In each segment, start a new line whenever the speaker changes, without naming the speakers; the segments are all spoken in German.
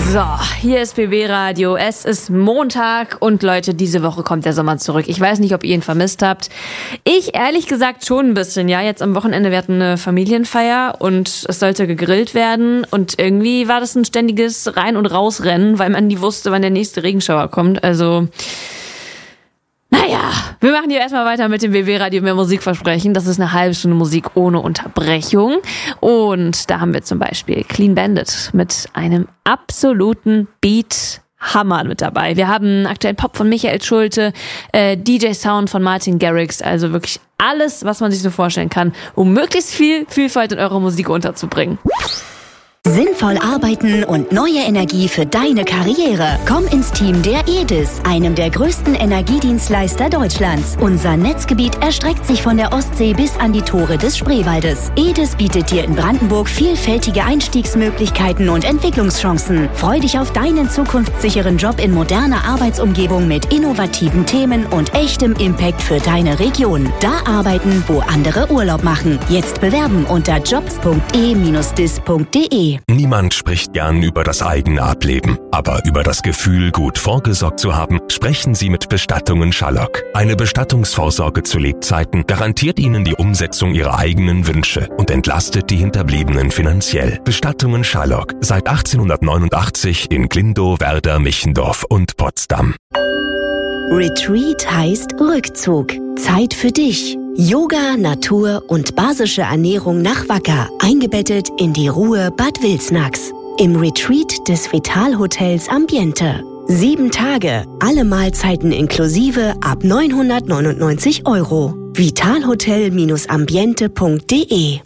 So, hier ist BB Radio. Es ist Montag und Leute, diese Woche kommt der Sommer zurück. Ich weiß nicht, ob ihr ihn vermisst habt. Ich ehrlich gesagt schon ein bisschen, ja. Jetzt am Wochenende, wir hatten eine Familienfeier und es sollte gegrillt werden und irgendwie war das ein ständiges Rein- und Rausrennen, weil man nie wusste, wann der nächste Regenschauer kommt. Also, naja, wir machen hier erstmal weiter mit dem BB-Radio mehr Musikversprechen. Das ist eine halbe Stunde Musik ohne Unterbrechung. Und da haben wir zum Beispiel Clean Bandit mit einem absoluten Beat-Hammer mit dabei. Wir haben aktuell Pop von Michael Schulte, DJ-Sound von Martin Garrix, also wirklich alles, was man sich so vorstellen kann, um möglichst viel Vielfalt in eurer Musik unterzubringen.
Sinnvoll arbeiten und neue Energie für deine Karriere. Komm ins Team der EDIS, einem der größten Energiedienstleister Deutschlands. Unser Netzgebiet erstreckt sich von der Ostsee bis an die Tore des Spreewaldes. EDIS bietet dir in Brandenburg vielfältige Einstiegsmöglichkeiten und Entwicklungschancen. Freu dich auf deinen zukunftssicheren Job in moderner Arbeitsumgebung mit innovativen Themen und echtem Impact für deine Region. Da arbeiten, wo andere Urlaub machen. Jetzt bewerben unter jobs.e-dis.de.
Niemand spricht gern über das eigene Ableben, aber über das Gefühl, gut vorgesorgt zu haben, sprechen Sie mit Bestattungen Schallock. Eine Bestattungsvorsorge zu Lebzeiten garantiert Ihnen die Umsetzung Ihrer eigenen Wünsche und entlastet die Hinterbliebenen finanziell. Bestattungen Schallock, seit 1889 in Glindow, Werder, Michendorf und Potsdam.
Retreat heißt Rückzug. Zeit für dich. Yoga, Natur und basische Ernährung nach Wacker, eingebettet in die Ruhe Bad Wilsnax. Im Retreat des Vitalhotels Ambiente. 7 Tage, alle Mahlzeiten inklusive ab 999 €. vitalhotel-ambiente.de.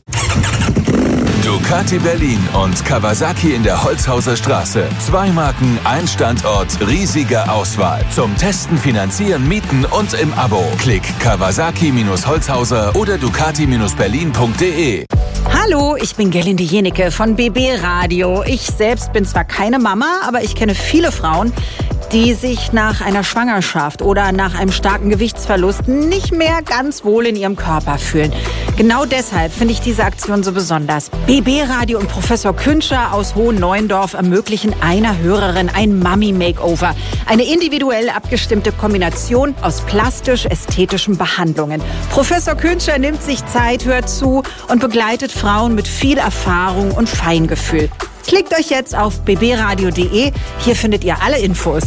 Ducati Berlin und Kawasaki in der Holzhauser Straße. 2 Marken, ein Standort, riesige Auswahl. Zum Testen, Finanzieren, Mieten und im Abo. Klick Kawasaki-Holzhauser oder Ducati-Berlin.de.
Hallo, ich bin Gerlinde Jenecke von BB Radio. Ich selbst bin zwar keine Mama, aber ich kenne viele Frauen, die sich nach einer Schwangerschaft oder nach einem starken Gewichtsverlust nicht mehr ganz wohl in ihrem Körper fühlen. Genau deshalb finde ich diese Aktion so besonders. BB Radio und Professor Künscher aus Hohenneuendorf ermöglichen einer Hörerin ein Mummy-Makeover. Eine individuell abgestimmte Kombination aus plastisch-ästhetischen Behandlungen. Professor Künscher nimmt sich Zeit, hört zu und begleitet Frauen mit viel Erfahrung und Feingefühl. Klickt euch jetzt auf bbradio.de, hier findet ihr alle Infos.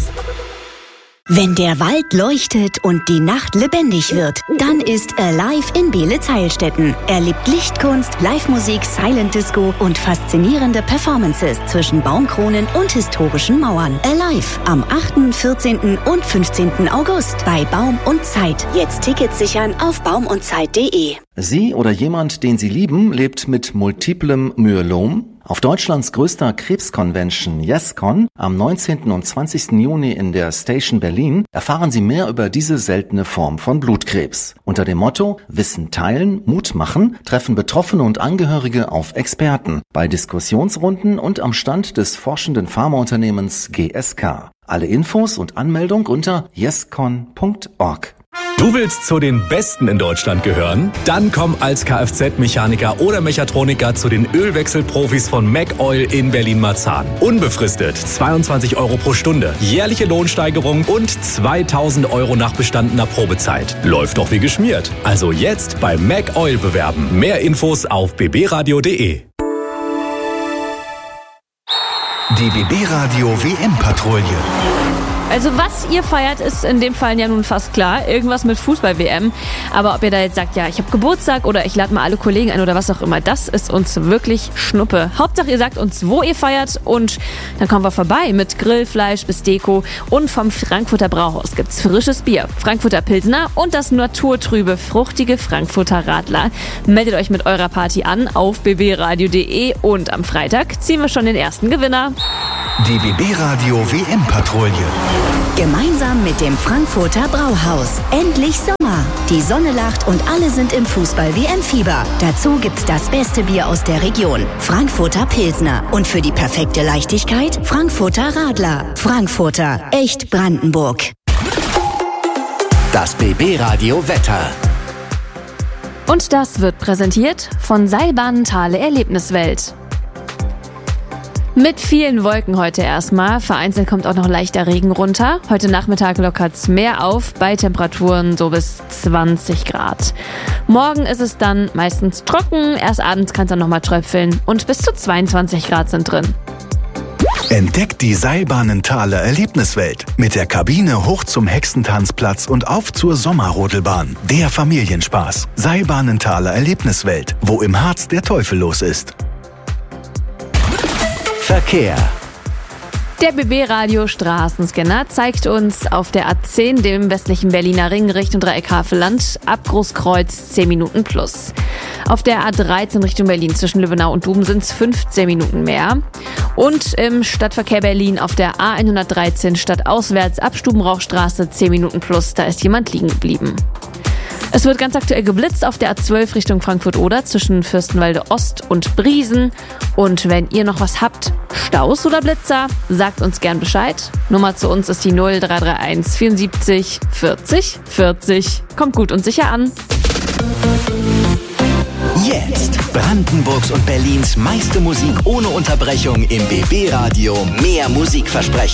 Wenn der Wald leuchtet und die Nacht lebendig wird, dann ist Alive in Beelitz-Heilstätten. Erlebt Lichtkunst, Live-Musik, Silent Disco und faszinierende Performances zwischen Baumkronen und historischen Mauern. Alive am 8., 14. und 15. August bei Baum und Zeit. Jetzt Tickets sichern auf baumundzeit.de.
Sie oder jemand, den Sie lieben, lebt mit multiplem Myelom? Auf Deutschlands größter Krebsconvention YesCon am 19. und 20. Juni in der Station Berlin erfahren Sie mehr über diese seltene Form von Blutkrebs. Unter dem Motto Wissen teilen, Mut machen treffen Betroffene und Angehörige auf Experten bei Diskussionsrunden und am Stand des forschenden Pharmaunternehmens GSK. Alle Infos und Anmeldung unter yescon.org.
Du willst zu den Besten in Deutschland gehören? Dann komm als Kfz-Mechaniker oder Mechatroniker zu den Ölwechselprofis von MacOil in Berlin-Marzahn. Unbefristet 22 € pro Stunde, jährliche Lohnsteigerung und 2.000 € nach bestandener Probezeit. Läuft doch wie geschmiert. Also jetzt bei MacOil bewerben. Mehr Infos auf bbradio.de.
Die BB Radio WM-Patrouille.
Also was ihr feiert, ist in dem Fall ja nun fast klar. Irgendwas mit Fußball-WM. Aber ob ihr da jetzt sagt, ja, ich habe Geburtstag oder ich lade mal alle Kollegen ein oder was auch immer, das ist uns wirklich Schnuppe. Hauptsache, ihr sagt uns, wo ihr feiert und dann kommen wir vorbei mit Grillfleisch bis Deko. Und vom Frankfurter Brauhaus gibt's frisches Bier, Frankfurter Pilsner und das naturtrübe, fruchtige Frankfurter Radler. Meldet euch mit eurer Party an auf bbradio.de und am Freitag ziehen wir schon den ersten Gewinner.
Die BB Radio WM-Patrouille.
Gemeinsam mit dem Frankfurter Brauhaus. Endlich Sommer. Die Sonne lacht und alle sind im Fußball-WM-Fieber. Dazu gibt's das beste Bier aus der Region. Frankfurter Pilsner. Und für die perfekte Leichtigkeit Frankfurter Radler. Frankfurter. Echt Brandenburg.
Das BB Radio Wetter.
Und das wird präsentiert von Seilbahnen Thale Erlebniswelt. Mit vielen Wolken heute erstmal. Vereinzelt kommt auch noch leichter Regen runter. Heute Nachmittag lockert's mehr auf, bei Temperaturen so bis 20 Grad. Morgen ist es dann meistens trocken. Erst abends kann es dann nochmal tröpfeln. Und bis zu 22 Grad sind drin.
Entdeckt die Seilbahnenthaler Erlebniswelt. Mit der Kabine hoch zum Hexentanzplatz und auf zur Sommerrodelbahn. Der Familienspaß. Seilbahnenthaler Erlebniswelt, wo im Harz der Teufel los ist. Verkehr.
Der BB-Radio Straßenscanner zeigt uns auf der A10, dem westlichen Berliner Ring, Richtung Dreieck-Havelland, ab Großkreuz 10 Minuten plus. Auf der A13 Richtung Berlin zwischen Lübbenau und Duben sind es 15 Minuten mehr. Und im Stadtverkehr Berlin auf der A113 stadtauswärts ab Stubenrauchstraße 10 Minuten plus, da ist jemand liegen geblieben. Es wird ganz aktuell geblitzt auf der A12 Richtung Frankfurt-Oder zwischen Fürstenwalde Ost und Briesen. Und wenn ihr noch was habt, Staus oder Blitzer, sagt uns gern Bescheid. Nummer zu uns ist die 0331 74 40 40. Kommt gut und sicher an.
Jetzt Brandenburgs und Berlins meiste Musik ohne Unterbrechung im BB Radio. Mehr Musikversprechen.